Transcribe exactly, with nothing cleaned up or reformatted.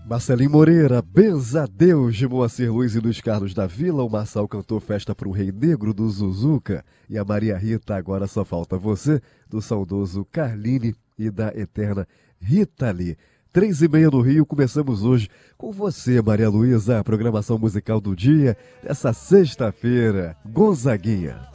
Marcelinho Moreira, benza a Deus de Moacir Luiz e Luiz Carlos da Vila. O Marçal cantou Festa pro Rei Negro do Zuzuca. E a Maria Rita, Agora Só Falta Você, do saudoso Carline e da eterna Rita Lee. Três e meia no Rio, começamos hoje com você, Maria Luísa, a programação musical do dia, dessa sexta-feira, Gonzaguinha.